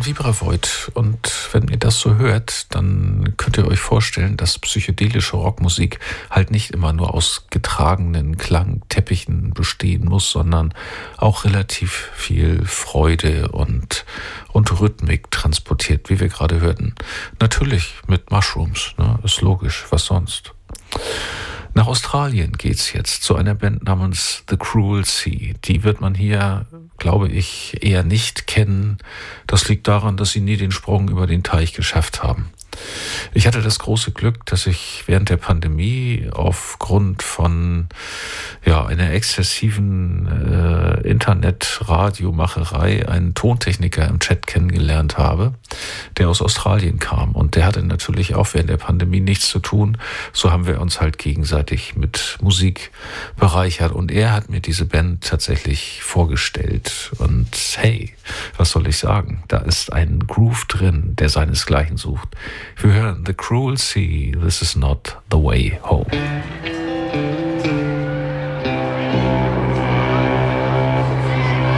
Vibravoid und wenn ihr das so hört, dann könnt ihr euch vorstellen, dass psychedelische Rockmusik halt nicht immer nur aus getragenen Klangteppichen bestehen muss, sondern auch relativ viel Freude und Rhythmik transportiert, wie wir gerade hörten. Natürlich mit Mushrooms, ne? Ist logisch, was sonst. Nach Australien geht's jetzt zu einer Band namens The Cruel Sea. Die wird man hier, glaube ich, eher nicht kennen. Das liegt daran, dass sie nie den Sprung über den Teich geschafft haben. Ich hatte das große Glück, dass ich während der Pandemie aufgrund von einer exzessiven Internet-Radiomacherei einen Tontechniker im Chat kennengelernt habe, der aus Australien kam. Und der hatte natürlich auch während der Pandemie nichts zu tun. So haben wir uns halt gegenseitig mit Musik bereichert. Und er hat mir diese Band tatsächlich vorgestellt. Und hey, was soll ich sagen? Da ist ein Groove drin, der seinesgleichen sucht. Wir hören The Cruel Sea, This is not the way home.